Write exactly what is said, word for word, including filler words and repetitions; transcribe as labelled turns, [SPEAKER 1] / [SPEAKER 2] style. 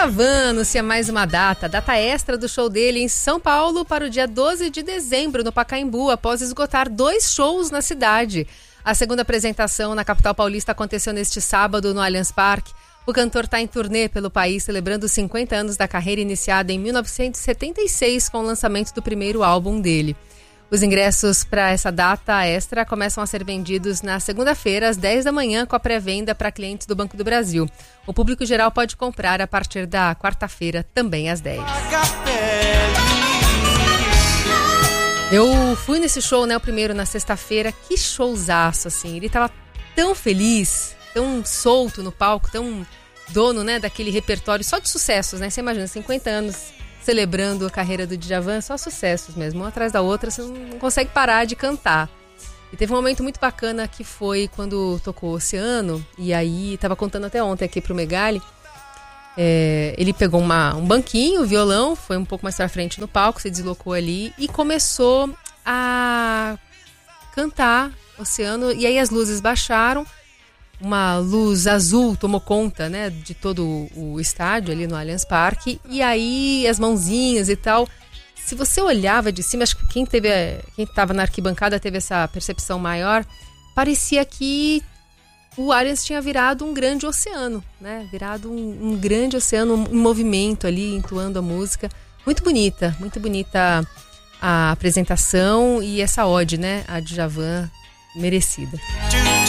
[SPEAKER 1] Djavan anuncia mais uma data, data extra do show dele em São Paulo para o dia doze de dezembro, no Pacaembu, após esgotar dois shows na cidade. A segunda apresentação na capital paulista aconteceu neste sábado no Allianz Parque. O cantor está em turnê pelo país, celebrando os cinquenta anos da carreira iniciada em mil novecentos e setenta e seis com o lançamento do primeiro álbum dele. Os ingressos para essa data extra começam a ser vendidos na segunda-feira, às dez da manhã, com a pré-venda para clientes do Banco do Brasil. O público geral pode comprar a partir da quarta-feira, também às dez. Eu fui nesse show, né, o primeiro na sexta-feira. Que showzaço, assim. Ele tava tão feliz, tão solto no palco, tão dono, né, daquele repertório só de sucessos, né? Você imagina, cinquenta anos celebrando a carreira do Djavan, só sucessos mesmo, uma atrás da outra, você não consegue parar de cantar. E teve um momento muito bacana que foi quando tocou Oceano, e aí, tava contando até ontem aqui pro Megali, é, ele pegou uma, um banquinho, um violão, foi um pouco mais pra frente no palco, se deslocou ali e começou a cantar Oceano, e aí as luzes baixaram, uma luz azul tomou conta, né, de todo o estádio ali no Allianz Parque, e aí as mãozinhas e tal. Se você olhava de cima, acho que quem teve, quem estava na arquibancada teve essa percepção maior, parecia que o Allianz tinha virado um grande oceano, né, virado um, um grande oceano, um movimento ali, entoando a música. Muito bonita, muito bonita a apresentação e essa ode, né, a Djavan, merecida.